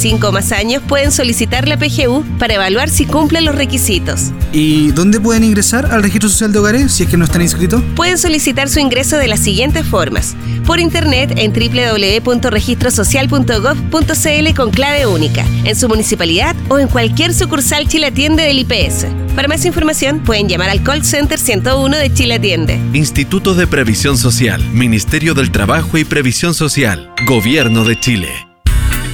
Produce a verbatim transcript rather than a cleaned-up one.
cinco o más años pueden solicitar la P G U para evaluar si cumplen los requisitos. ¿Y dónde pueden ingresar al Registro Social de Hogares si es que no están inscritos? Pueden solicitar su ingreso de las siguientes formas. Por internet en doble u doble u doble u punto registro social punto gov punto c l con clave única, en su municipalidad o en cualquier sucursal Chile Atiende del I P S. Para más información pueden llamar al call center ciento uno de Chile Atiende. Instituto de Previsión Social, Ministerio del Trabajo y Previsión Social, Gobierno de Chile.